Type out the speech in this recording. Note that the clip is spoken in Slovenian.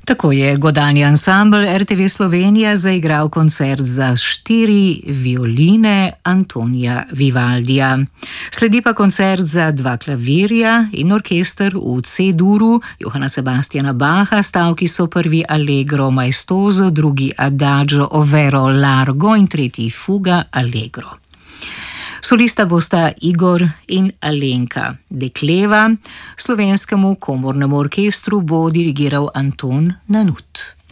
Tako je godalni ansambl RTV Slovenija zaigral koncert za 4 violine Antonija Vivaldija. Sledi pa koncert za 2 klavirja in orkester v C-duru Johana Sebastiana Bacha, stavki so prvi Allegro maestoso, drugi Adagio ovvero largo in tretji fuga Allegro. Solista bosta Igor in Alenka Dekleva, slovenskemu komornemu orkestru bo dirigiral Anton Nanut.